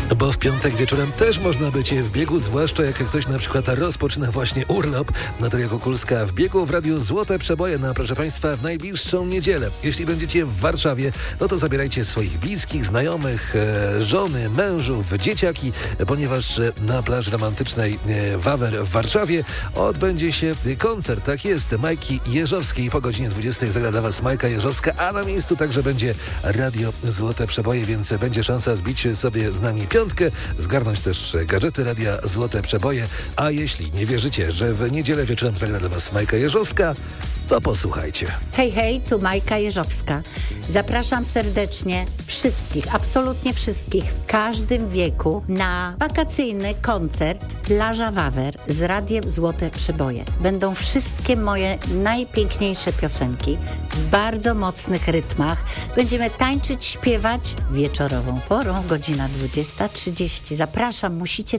Bo w piątek wieczorem też można być w biegu, zwłaszcza jak ktoś na przykład rozpoczyna właśnie urlop. Natalia Kukulska w biegu w Radiu Złote Przeboje proszę Państwa, w najbliższą niedzielę. Jeśli będziecie w Warszawie, no to zabierajcie swoich bliskich, znajomych, żony, mężów, dzieciaki, ponieważ na plaży romantycznej Wawer w Warszawie odbędzie się koncert. Tak jest, Majki Jeżowskiej. Po godzinie 20 zagra dla Was Majka Jeżowska, a na miejscu także będzie Radio Złote Przeboje, więc będzie szansa zbić sobie z nami piątkę, zgarnąć też gadżety Radia Złote Przeboje. A jeśli nie wierzycie, że w niedzielę wieczorem zagra dla Was Majka Jeżowska, to posłuchajcie. Hej, hej, tu Majka Jeżowska. Zapraszam serdecznie wszystkich, absolutnie wszystkich, w każdym wieku na wakacyjny koncert Plaża Wawer z Radiem Złote Przeboje. Będą wszystkie moje najpiękniejsze piosenki w bardzo mocnych rytmach. Będziemy tańczyć, śpiewać wieczorową porą, godzina 20:30. Zapraszam, musicie